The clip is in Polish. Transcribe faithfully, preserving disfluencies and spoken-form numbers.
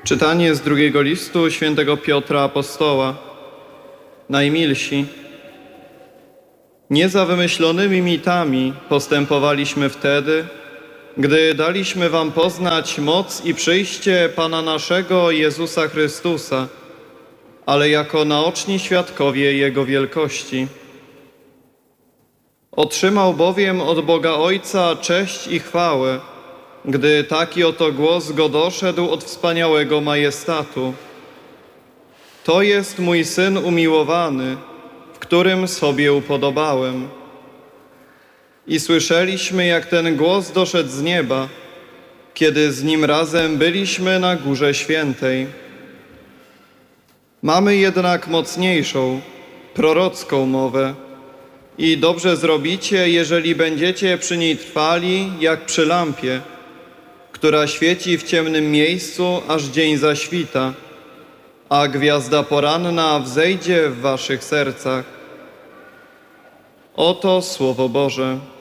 Czytanie z drugiego listu świętego Piotra Apostoła. Najmilsi, nie za wymyślonymi mitami postępowaliśmy wtedy, gdy daliśmy wam poznać moc i przyjście Pana naszego Jezusa Chrystusa, ale jako naoczni świadkowie Jego wielkości. Otrzymał bowiem od Boga Ojca cześć i chwałę, gdy taki oto głos go doszedł od wspaniałego majestatu. To jest mój Syn umiłowany, w którym sobie upodobałem. I słyszeliśmy, jak ten głos doszedł z nieba, kiedy z Nim razem byliśmy na Górze Świętej. Mamy jednak mocniejszą, prorocką mowę i dobrze zrobicie, jeżeli będziecie przy niej trwali jak przy lampie, która świeci w ciemnym miejscu, aż dzień zaświta, a gwiazda poranna wzejdzie w waszych sercach. Oto Słowo Boże.